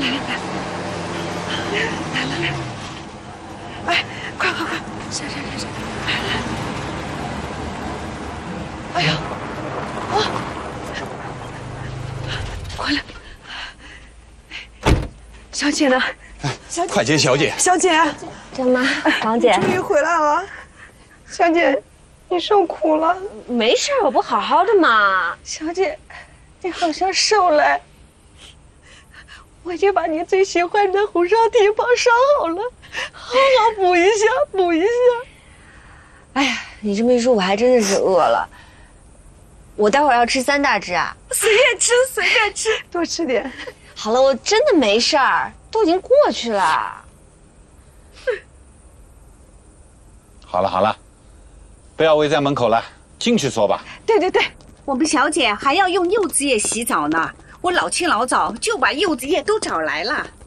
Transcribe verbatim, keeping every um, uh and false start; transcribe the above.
来来来，来来来，哎，快快快，下下下下，来来。哎呀，啊，快来！小姐呢？ 小姐，快接小姐！ 小姐， 张妈，王姐， 终于回来了。小姐，你受苦了。 没事，我不好好的嘛。 小姐，你好像瘦了。我已经把你最喜欢的红烧蹄膀烧好了，好好补一下，补一下。 哎呀，你这么一说，我还真的是饿了。我待会儿要吃三大只啊。 随便吃，随便吃，多吃点。 好了，我真的没事儿，都已经过去了。 好了好了，不要围在门口了，进去说吧。 对对对， 我们小姐还要用柚子叶洗澡呢，我老清老早就把柚子叶都找来了。